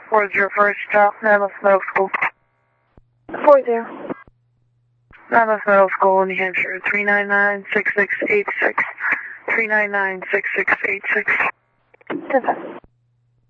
Where's your first stop? Namath Middle School. 40. Namath Middle School, New Hampshire, 399-6686. 399-6686. 10-5.